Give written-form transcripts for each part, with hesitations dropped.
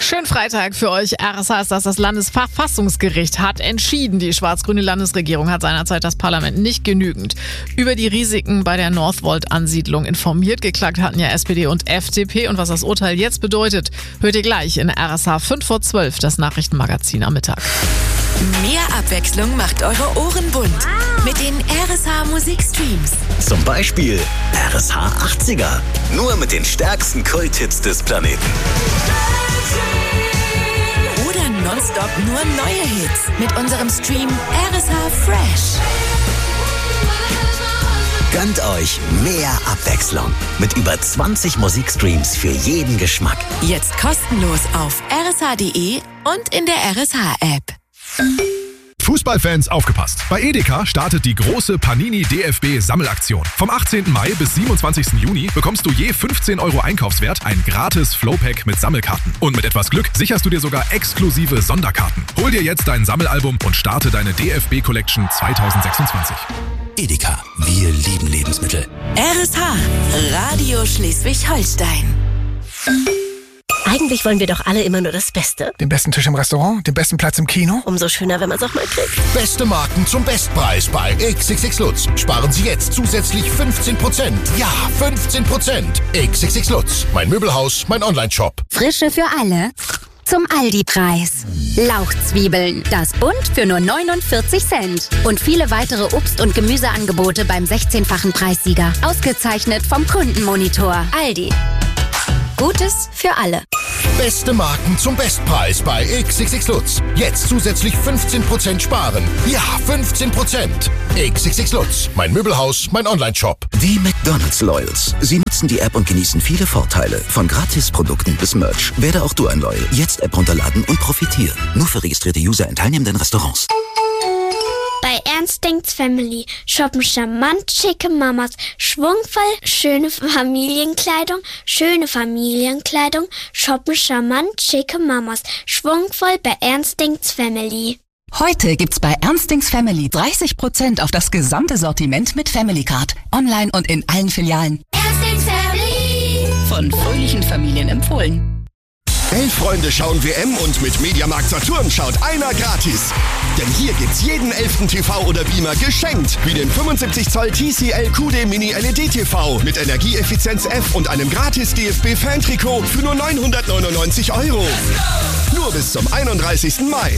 Schönen Freitag für euch. RSH ist das Landesverfassungsgericht hat entschieden. Die schwarz-grüne Landesregierung hat seinerzeit das Parlament nicht genügend über die Risiken bei der Northvolt-Ansiedlung informiert. Geklagt hatten ja SPD und FDP. Und was das Urteil jetzt bedeutet, hört ihr gleich in RSH 5 vor 12, das Nachrichtenmagazin am Mittag. Mehr Abwechslung macht eure Ohren bunt mit den RSH Musikstreams. Zum Beispiel RSH 80er. Nur mit den stärksten Kulthits des Planeten. Oder nonstop nur neue Hits mit unserem Stream RSH Fresh. Gönnt euch mehr Abwechslung mit über 20 Musikstreams für jeden Geschmack. Jetzt kostenlos auf rsh.de und in der RSH-App. Fußballfans aufgepasst! Bei Edeka startet die große Panini DFB Sammelaktion. Vom 18. Mai bis 27. Juni bekommst du je 15 € Einkaufswert ein gratis Flowpack mit Sammelkarten. Und mit etwas Glück sicherst du dir sogar exklusive Sonderkarten. Hol dir jetzt dein Sammelalbum und starte deine DFB Collection 2026. Edeka, wir lieben Lebensmittel. RSH, Radio Schleswig-Holstein. Eigentlich wollen wir doch alle immer nur das Beste. Den besten Tisch im Restaurant, den besten Platz im Kino. Umso schöner, wenn man es auch mal kriegt. Beste Marken zum Bestpreis bei XXX Lutz. Sparen Sie jetzt zusätzlich 15%. Ja, 15%. XXX Lutz. Mein Möbelhaus, mein Onlineshop. Frische für alle. Zum Aldi-Preis. Lauchzwiebeln, das Bund für nur 49 Cent. Und viele weitere Obst- und Gemüseangebote beim 16-fachen Preissieger. Ausgezeichnet vom Kundenmonitor. Aldi. Gutes für alle. Beste Marken zum Bestpreis bei XXX Lutz. Jetzt zusätzlich 15% sparen. Ja, 15%. XXX Lutz. Mein Möbelhaus, mein Onlineshop. Die McDonald's Loyals. Sie nutzen die App und genießen viele Vorteile. Von Gratisprodukten bis Merch. Werde auch du ein Loyal. Jetzt App runterladen und profitieren. Nur für registrierte User in teilnehmenden Restaurants. Bei Ernst denkt's Family shoppen charmant schicke Mamas, schwungvoll schöne Familienkleidung, shoppen charmant schicke Mamas, schwungvoll bei Ernst denkt's Family. Heute gibt's bei Ernst denkt's Family 30% auf das gesamte Sortiment mit Family Card. Online und in allen Filialen. Ernst denkt's Family. Von fröhlichen Familien empfohlen. 11 Freunde schauen WM und mit Mediamarkt Saturn schaut einer gratis. Denn hier gibt's jeden 11. TV oder Beamer geschenkt. Wie den 75 Zoll TCL QD Mini LED TV mit Energieeffizienz F und einem gratis DFB-Fan-Trikot für nur 999 €. Nur bis zum 31. Mai.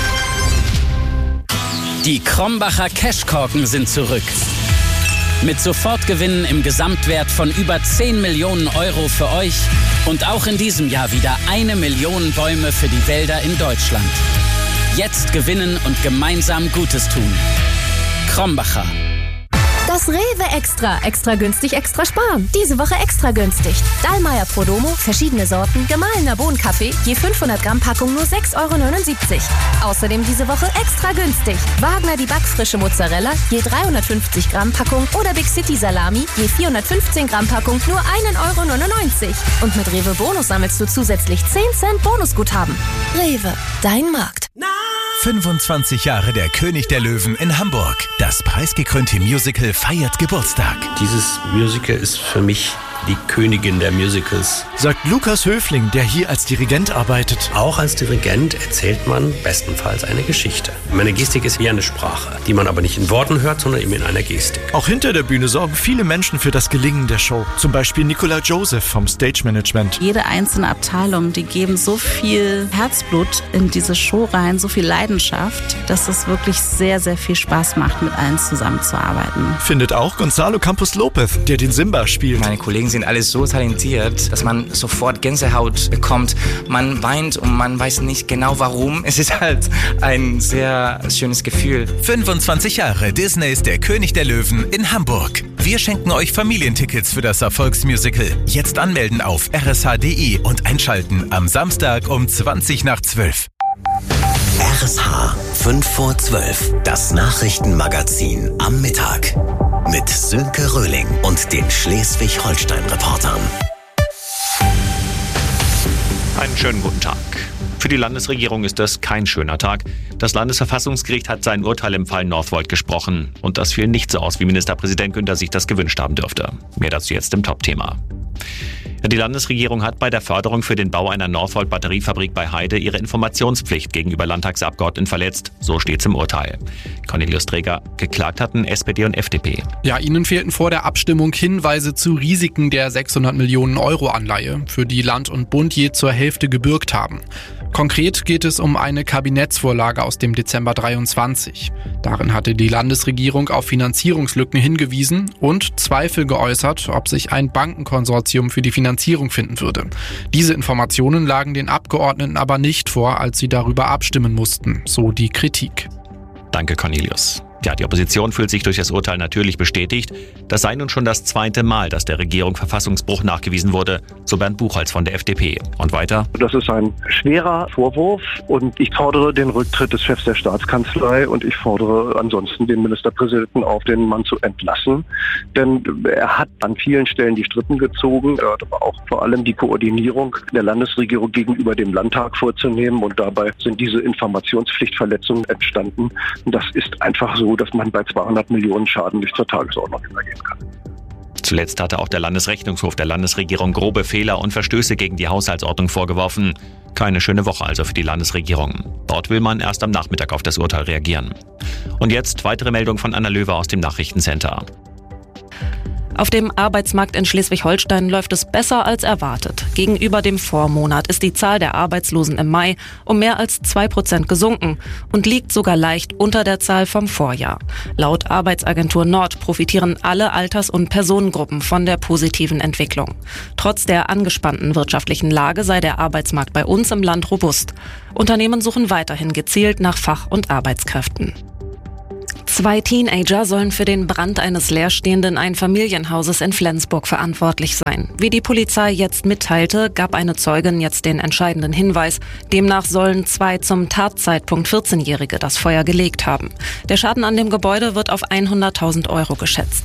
Die Krombacher Cashkorken sind zurück. Mit Sofortgewinnen im Gesamtwert von über 10 Millionen € für euch und auch in diesem Jahr wieder 1 Million Bäume für die Wälder in Deutschland. Jetzt gewinnen und gemeinsam Gutes tun. Krombacher. Das Rewe Extra. Extra günstig, extra sparen. Diese Woche extra günstig. Dallmayr Prodomo, verschiedene Sorten, gemahlener Bohnenkaffee, je 500 Gramm Packung nur 6,79 €. Außerdem diese Woche extra günstig. Wagner die backfrische Mozzarella, je 350 Gramm Packung oder Big City Salami, je 415 Gramm Packung nur 1,99 €. Und mit Rewe Bonus sammelst du zusätzlich 10 Cent Bonusguthaben. Rewe, dein Markt. 25 Jahre der König der Löwen in Hamburg. Das preisgekrönte Musical feiert Geburtstag. Dieses Musical ist für mich die Königin der Musicals. Sagt Lukas Höfling, der hier als Dirigent arbeitet. Auch als Dirigent erzählt man bestenfalls eine Geschichte. Meine Gestik ist wie eine Sprache, die man aber nicht in Worten hört, sondern eben in einer Gestik. Auch hinter der Bühne sorgen viele Menschen für das Gelingen der Show. Zum Beispiel Nicola Joseph vom Stage Management. Jede einzelne Abteilung, die geben so viel Herzblut in diese Show rein, so viel Leidenschaft, dass es wirklich sehr, sehr viel Spaß macht, mit allen zusammenzuarbeiten. Findet auch Gonzalo Campos Lopez, der den Simba spielt. Meine Kollegen sind alle so talentiert, dass man sofort Gänsehaut bekommt. Man weint und man weiß nicht genau warum. Es ist halt ein sehr schönes Gefühl. 25 Jahre Disney ist der König der Löwen in Hamburg. Wir schenken euch Familientickets für das Erfolgsmusical. Jetzt anmelden auf rsh.de und einschalten am Samstag um 11:20. RSH 5 vor 12, das Nachrichtenmagazin am Mittag. Mit Sönke Röhling und den Schleswig-Holstein-Reportern. Einen schönen guten Tag. Für die Landesregierung ist das kein schöner Tag. Das Landesverfassungsgericht hat sein Urteil im Fall Northvolt gesprochen. Und das fiel nicht so aus, wie Ministerpräsident Günther sich das gewünscht haben dürfte. Mehr dazu jetzt im Top-Thema. Ja, die Landesregierung hat bei der Förderung für den Bau einer Northvolt-Batteriefabrik bei Heide ihre Informationspflicht gegenüber Landtagsabgeordneten verletzt. So steht's im Urteil. Cornelius Träger, geklagt hatten SPD und FDP. Ja, ihnen fehlten vor der Abstimmung Hinweise zu Risiken der 600 Millionen Euro Anleihe, für die Land und Bund je zur Hälfte gebürgt haben. Konkret geht es um eine Kabinettsvorlage aus dem Dezember 23. Darin hatte die Landesregierung auf Finanzierungslücken hingewiesen und Zweifel geäußert, ob sich ein Bankenkonsortium für die Finanzierung finden würde. Diese Informationen lagen den Abgeordneten aber nicht vor, als sie darüber abstimmen mussten, so die Kritik. Danke, Cornelius. Ja, die Opposition fühlt sich durch das Urteil natürlich bestätigt. Das sei nun schon das zweite Mal, dass der Regierung Verfassungsbruch nachgewiesen wurde, so Bernd Buchholz von der FDP. Und weiter? Das ist ein schwerer Vorwurf und ich fordere den Rücktritt des Chefs der Staatskanzlei und ich fordere ansonsten den Ministerpräsidenten auf, den Mann zu entlassen. Denn er hat an vielen Stellen die Strippen gezogen, er hat aber auch vor allem die Koordinierung der Landesregierung gegenüber dem Landtag vorzunehmen und dabei sind diese Informationspflichtverletzungen entstanden. Und das ist einfach so, dass man bei 200 Millionen Schaden nicht zur Tagesordnung übergehen kann. Zuletzt hatte auch der Landesrechnungshof der Landesregierung grobe Fehler und Verstöße gegen die Haushaltsordnung vorgeworfen. Keine schöne Woche also für die Landesregierung. Dort will man erst am Nachmittag auf das Urteil reagieren. Und jetzt weitere Meldung von Anna Löwer aus dem Nachrichtencenter. Auf dem Arbeitsmarkt in Schleswig-Holstein läuft es besser als erwartet. Gegenüber dem Vormonat ist die Zahl der Arbeitslosen im Mai um mehr als 2% gesunken und liegt sogar leicht unter der Zahl vom Vorjahr. Laut Arbeitsagentur Nord profitieren alle Alters- und Personengruppen von der positiven Entwicklung. Trotz der angespannten wirtschaftlichen Lage sei der Arbeitsmarkt bei uns im Land robust. Unternehmen suchen weiterhin gezielt nach Fach- und Arbeitskräften. 2 Teenager sollen für den Brand eines leerstehenden Einfamilienhauses in Flensburg verantwortlich sein. Wie die Polizei jetzt mitteilte, gab eine Zeugin jetzt den entscheidenden Hinweis. Demnach sollen 2 zum Tatzeitpunkt 14-Jährige das Feuer gelegt haben. Der Schaden an dem Gebäude wird auf 100.000 Euro geschätzt.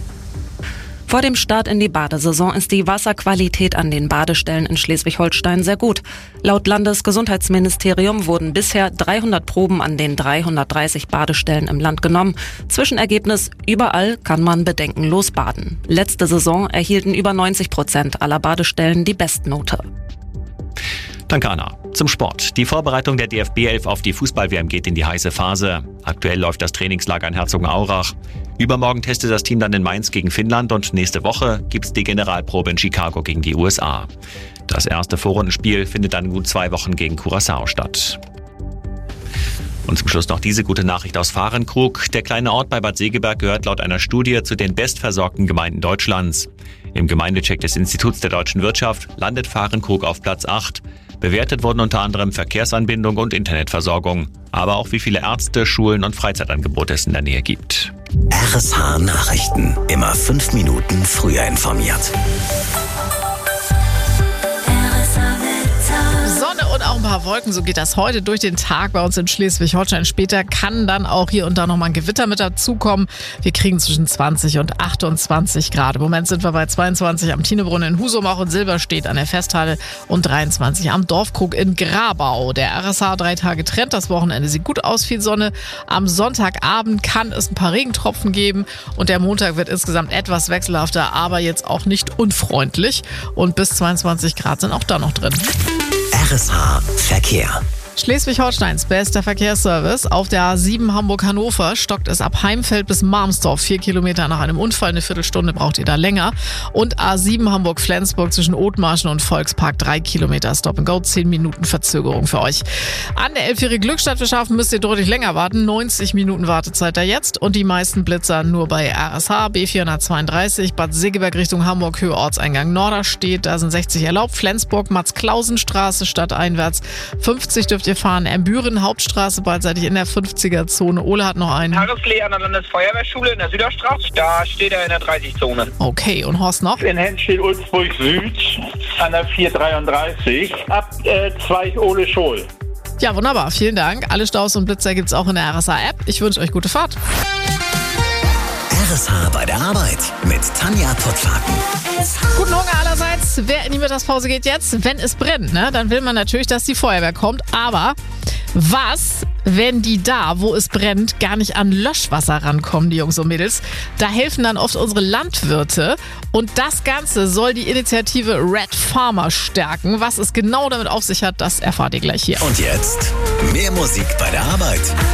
Vor dem Start in die Badesaison ist die Wasserqualität an den Badestellen in Schleswig-Holstein sehr gut. Laut Landesgesundheitsministerium wurden bisher 300 Proben an den 330 Badestellen im Land genommen. Zwischenergebnis: überall kann man bedenkenlos baden. Letzte Saison erhielten über 90% aller Badestellen die Bestnote. Danke, Anna. Zum Sport. Die Vorbereitung der DFB-11 auf die Fußball-WM geht in die heiße Phase. Aktuell läuft das Trainingslager in Herzogenaurach. Übermorgen testet das Team dann in Mainz gegen Finnland und nächste Woche gibt's die Generalprobe in Chicago gegen die USA. Das erste Vorrundenspiel findet dann in gut 2 Wochen gegen Curaçao statt. Und zum Schluss noch diese gute Nachricht aus Fahrenkrug. Der kleine Ort bei Bad Segeberg gehört laut einer Studie zu den bestversorgten Gemeinden Deutschlands. Im Gemeindecheck des Instituts der deutschen Wirtschaft landet Fahrenkrug auf Platz 8. Bewertet wurden unter anderem Verkehrsanbindung und Internetversorgung, aber auch wie viele Ärzte, Schulen und Freizeitangebote es in der Nähe gibt. RSH Nachrichten. Immer 5 Minuten früher informiert. Sonne und auch ein paar Wolken, so geht das heute durch den Tag bei uns in Schleswig-Holstein. Später kann dann auch hier und da nochmal ein Gewitter mit dazukommen. Wir kriegen zwischen 20 und 28 Grad. Im Moment sind wir bei 22 am Tinebrunnen in Husum, auch in Silberstedt an der Festhalle und 23 am Dorfkrug in Grabau. Der RSH 3 Tage Trend, das Wochenende sieht gut aus, viel Sonne. Am Sonntagabend kann es ein paar Regentropfen geben und der Montag wird insgesamt etwas wechselhafter, aber jetzt auch nicht unfreundlich. Und bis 22 Grad sind auch da noch drin. RSH Verkehr. Schleswig-Holsteins bester Verkehrsservice. Auf der A7 Hamburg-Hannover stockt es ab Heimfeld bis Marmsdorf 4 Kilometer nach einem Unfall. Eine Viertelstunde braucht ihr da länger. Und A7 Hamburg-Flensburg zwischen Othmarschen und Volkspark 3 Kilometer Stop and Go. 10 Minuten Verzögerung für euch. An der Elbphäre Glückstadt für Schafen müsst ihr deutlich länger warten. 90 Minuten Wartezeit da jetzt. Und die meisten Blitzer nur bei RSH. B432 Bad Segeberg Richtung Hamburg Höhe Ortseingang Norderstedt. Da sind 60 erlaubt. Flensburg Max-Klausen-Straße stadteinwärts 50 dürft ihr fahren. Embüren Hauptstraße beidseitig in der 50er-Zone. Ole hat noch einen. Harrislee an der Landesfeuerwehrschule in der Süderstraße. Da steht er in der 30-Zone. Okay, und Horst noch? In Henschel-Ulzburg Süd an der 433 ab Zweig Ole Scholl. Ja, wunderbar. Vielen Dank. Alle Staus und Blitzer gibt's auch in der RSH-App. Ich wünsche euch gute Fahrt. RSH bei der Arbeit mit Tanja Pottwagen. Guten Morgen allerseits. Wer in die Mittagspause geht jetzt? Wenn es brennt, ne? Dann will man natürlich, dass die Feuerwehr kommt. Aber was wenn die da, wo es brennt, gar nicht an Löschwasser rankommen, die Jungs und Mädels. Da helfen dann oft unsere Landwirte. Und das Ganze soll die Initiative Red Farmer stärken. Was es genau damit auf sich hat, das erfahrt ihr gleich hier. Und jetzt mehr Musik bei der Arbeit.